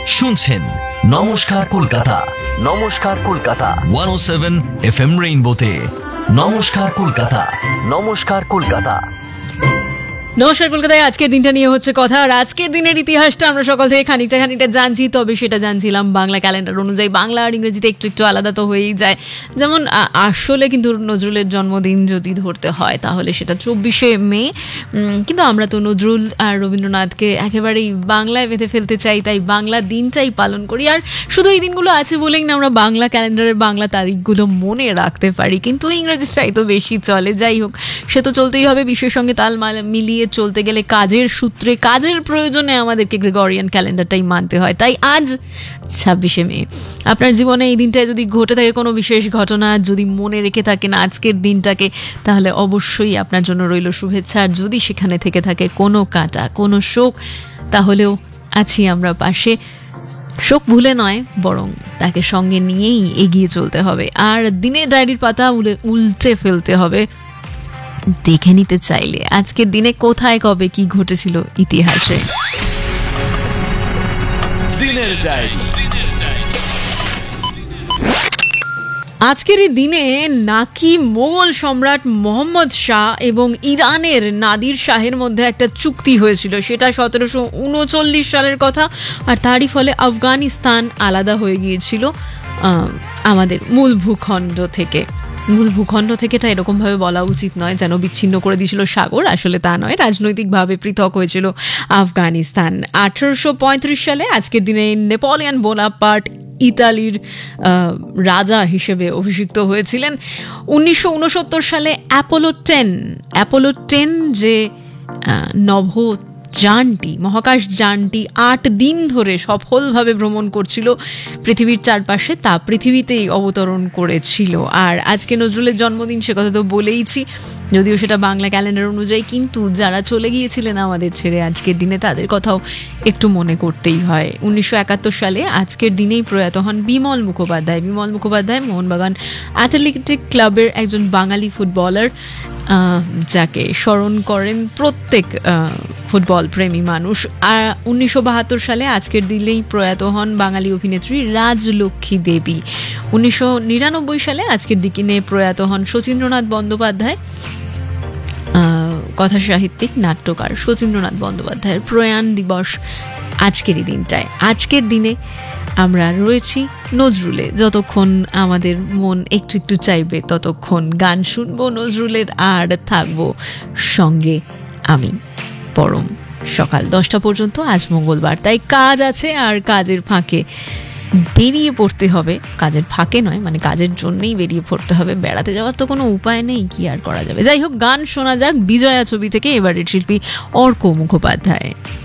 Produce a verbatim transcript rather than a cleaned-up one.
শুনছেন নমস্কার কলকাতা, নমস্কার কলকাতা একশো সাত এফ এম রেইনবোতে। নমস্কার কলকাতা, নমস্কার কলকাতা। নমস্কার কলকাতায় আজকের দিনটা নিয়ে হচ্ছে কথা। আর আজকের দিনের ইতিহাসটা আমরা সকাল থেকে খানিকটা খানিকটা জানছি, তবে সেটা জানছিলাম বাংলা ক্যালেন্ডার অনুযায়ী। বাংলা আর ইংরেজিতে একটু একটু আলাদা তো হয়েই যায়। যেমন আসলে কিন্তু নজরুলের জন্মদিন যদি ধরতে হয় তাহলে সেটা চব্বিশে মে, কিন্তু আমরা তো নজরুল আর রবীন্দ্রনাথকে একেবারেই বাংলায় বেঁধে ফেলতে চাই, তাই বাংলা দিনটাই পালন করি। আর শুধু এই দিনগুলো আছে বলেই না আমরা বাংলা ক্যালেন্ডারের বাংলা তারিখগুলো মনে রাখতে পারি, কিন্তু ইংরেজিটাই তো বেশি চলে। যাই হোক, সে তো চলতেই হবে, বিশ্বের সঙ্গে তাল মিলিয়ে চলতে গেলে কাজের সূত্রে, কাজের প্রয়োজনে আমাদেরকে গ্রেগরিয়ান ক্যালেন্ডারটাই মানতে হয়। তাই আজ ছাব্বিশে মে, আপনার জীবনে এই দিনটায় যদি ঘটে থাকে কোনো বিশেষ ঘটনা, যদি মনে রেখে থাকেন আজকের দিনটাকে, তাহলে অবশ্যই আপনার জন্য রইল শুভেচ্ছা। আর যদি সেখানে থেকে থাকে কোনো কাঁটা, কোনো শোক, তাহলেও আছি আমরা পাশে। শোক ভুলে নয়, বরং তাকে সঙ্গে নিয়েই এগিয়ে চলতে হবে। আর দিনের ডায়েরির পাতা উল্টে ফেলতে হবে, দেখে নিতে চাইলে আজকের দিনে কোথায় কবে কি ঘটেছিল ইতিহাসে। দিনের ডায়েরি। আজকের এই দিনে নাকি মোগল সম্রাট মোহাম্মদ শাহ এবং ইরানের নাদির শাহের মধ্যে একটা চুক্তি হয়েছিল, সেটা সতেরোশো উনচল্লিশ সালের কথা। আর তারই ফলে আফগানিস্তান আলাদা হয়ে গিয়েছিল আমাদের মূল ভূখণ্ড থেকে। মূল ভূখণ্ড থেকে তা এরকমভাবে বলা উচিত নয় যেন বিচ্ছিন্ন করে দিয়েছিল সাগর, আসলে তা নয়, রাজনৈতিকভাবে পৃথক হয়েছিল আফগানিস্তান। আঠারোশো পঁয়ত্রিশ সালে আজকের দিনে নেপোলিয়ন বোনাপার্ট ইতালির রাজা হিসেবে অভিষিক্ত হয়েছিলেন। উনিশশো উনসত্তর সালে অ্যাপোলো টেন অ্যাপোলো টেন যে নভ যানটি, মহাকাশ যানটি আট দিন ধরে সফলভাবে ভ্রমণ করছিল পৃথিবীর চারপাশে, তা পৃথিবীতেই অবতরণ করেছিল। আর আজকে নজরুলের জন্মদিন, সে কথা তো বলেইছি, যদিও সেটা বাংলা ক্যালেন্ডার অনুযায়ী, কিন্তু যারা চলে গিয়েছিলেন আমাদের ছেড়ে আজকের দিনে, তাদের কথাও একটু মনে করতেই হয়। উনিশশো একাত্তর সালে আজকের দিনেই প্রয়াত হন বিমল মুখোপাধ্যায়। বিমল মুখোপাধ্যায় মোহনবাগান অ্যাথলেটিক ক্লাবের একজন বাঙালি ফুটবলার, যাকে স্মরণ করেন প্রত্যেক ফুটবল প্রেমী মানুষ। আর উনিশশো বাহাত্তর সালে আজকের দিনেই প্রয়াত হন বাঙালি অভিনেত্রী রাজলক্ষ্মী দেবী। উনিশশো নিরানব্বই সালে আজকের দিনে প্রয়াত হন শচীন্দ্রনাথ বন্দ্যোপাধ্যায়, কথা সাহিত্যিক নাট্যকার শচীন্দ্রনাথ বন্দ্যোপাধ্যায়ের প্রয়াণ দিবস আজকের এই দিনটায়। আজকের দিনে আমরা রয়েছি নজরুলে, যতক্ষণ আমাদের মন একটু একটু চাইবে ততক্ষণ গান শুনবো নজরুলের, আর থাকবো সঙ্গে আমি পরম, সকাল দশটা পর্যন্ত। আজ মঙ্গলবার, তাই কাজ আছে, আর কাজের ফাঁকে বেরিয়ে পড়তে হবে। কাজের ফাঁকে নয়, মানে কাজের জন্যই বেরিয়ে পড়তে হবে, বেড়াতে যাওয়ার তো কোনো উপায় নেই, কি আর করা যাবে। যাই হোক, গান শোনা যাক বিজয়া ছবি থেকে, এবারের শিল্পী অর্ক মুখোপাধ্যায়।